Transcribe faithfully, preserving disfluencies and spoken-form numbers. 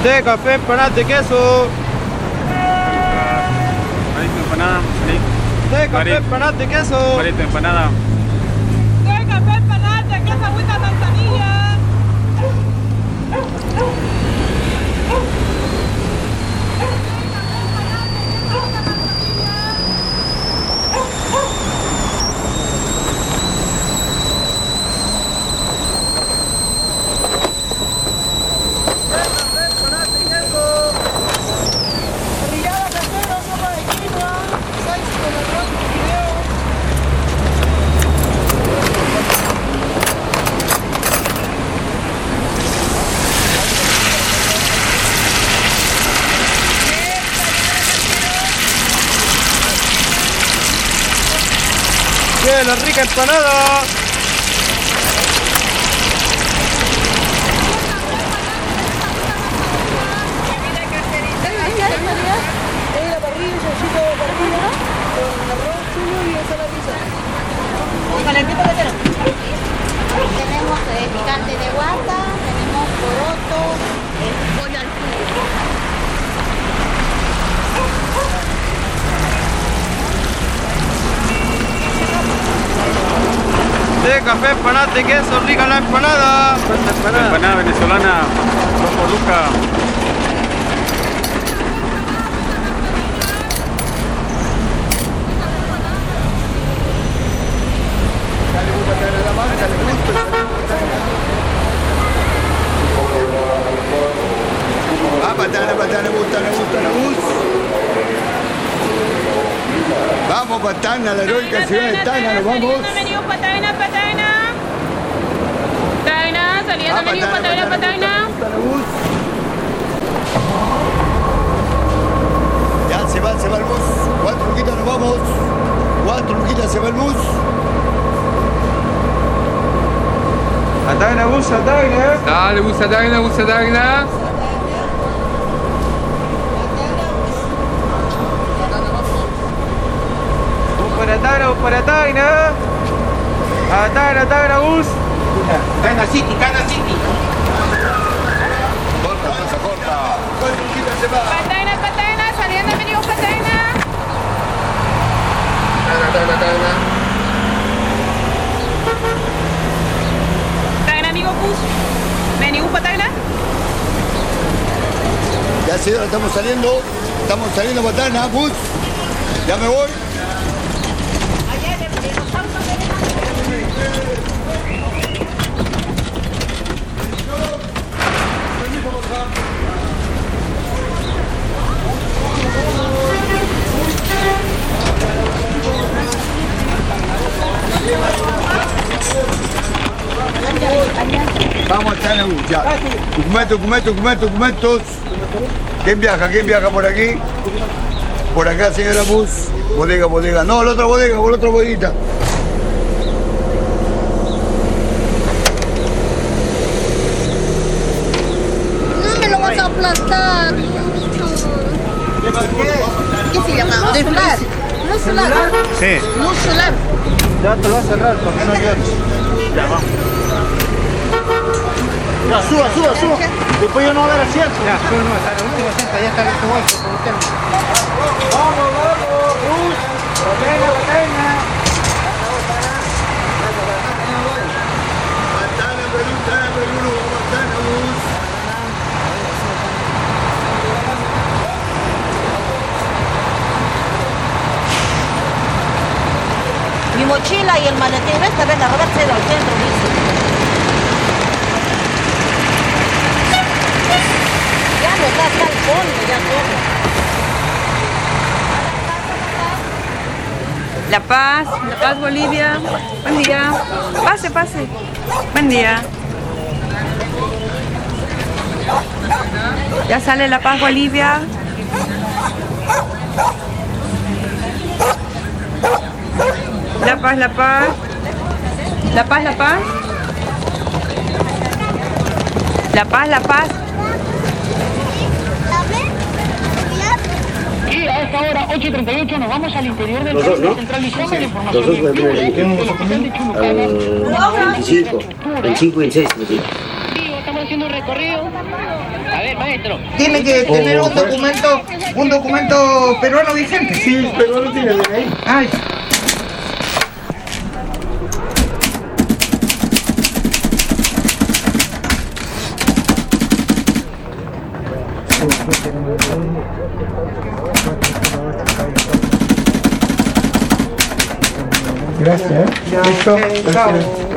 De café, empanadas de queso. Marito, empanada. Sí. De café, empanadas de queso. Marito, empanada. De café, empanadas de queso, agüita, manzanilla. ¡Qué la rica empanada! Calentito que tenemos. Tenemos eh, picante de guata, tenemos poroto, eh, pollo al jugo. De café, empanadas de queso, rica la empanada. ¿Cuánta empanada? Empanada venezolana. Dos por Luca. Ah, patana, patana, patana, patana, bus. Vamos, Patana, la heroica ciudad de Tacna, nos vamos. Menú Patana, Patana. Tacna, saliendo Ah, menú Patana, Patana. Patana, bus. Ya se va, se va el bus. Cuatro luquitas nos vamos. Cuatro luquitas se va el bus. A Tacna, bus, a Tacna. Dale, bus a Tacna, bus a Tacna. Para Tacna, para Tacna. A Tacna, Tacna, bus. Tacna City, Tacna City. Corta, pasa, corta. Cuatro luquitas se va. Patana, Patana, saliendo menú Patana. Tacna, Tacna, Tacna. Tacna, amigo bus. Menú Patana. Ya señora, estamos saliendo. Estamos saliendo, Patana, bus. Ya me voy. Vamos a estar en bus, ya. Documentos, documentos, documentos, documentos. ¿Quién viaja? ¿Quién viaja por aquí? Por acá, señora bus. Bodega, bodega. No, la otra bodega, por la otra bodeguita. No me lo vas a aplastar. ¿Qué se llama? Celular. No celular. Sí. No celular. Ya te lo voy a cerrar porque no llores. Ya, vamos. Ya, suba, suba, suba. Después yo no voy a ver asiento. Ya, tú no, hasta el último asiento, ya está listo bolso con usted. Vamos, vamos, bus. Patana, Patana. Patana, Perú, Patana, Perú, Patana, bus. Mi mochila y el maletín, esta vez la robaste del centro, dice. Ya no está hasta el fondo, ya todo. La Paz, La Paz, Bolivia. Buen día. Pase, pase. Buen día. Ya sale La Paz, Bolivia. La Paz, La Paz. La Paz, La Paz. La Paz, La Paz. Y a esta hora, ocho y treinta y ocho, nos vamos al interior del Los dos, ¿no? centralizamos la información. Los dos, del club, ¿en qué del vamos a hospital de Chulucana, veinticinco, veinticinco y veintiséis. y estamos estamos haciendo un recorrido. A ver, maestro. Tiene que tener un documento, un documento peruano vigente. Sí, pero no tiene D N I. Ay. Gracias. ¿Eh? Listo. Ok, chao.